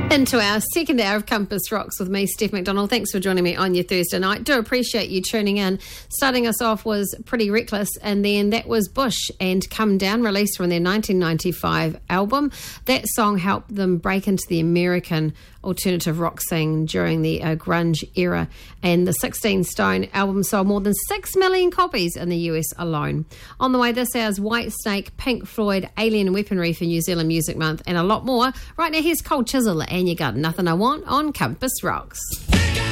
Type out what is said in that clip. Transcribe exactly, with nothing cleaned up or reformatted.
Into our second hour of Compass Rocks with me, Steph McDonald. Thanks for joining me on your Thursday night. Do appreciate you tuning in. Starting us off was Pretty Reckless, and then that was Bush and Come Down, released from their nineteen ninety-five album. That song helped them break into the American alternative rock scene during the uh, grunge era, and the sixteen Stone album sold more than six million copies in the U S alone. On the way this hour's Whitesnake, Pink Floyd, Alien Weaponry for New Zealand Music Month, and a lot more. Right now, here's Cold Chisel, and you got Nothing I Want on Compass Rocks.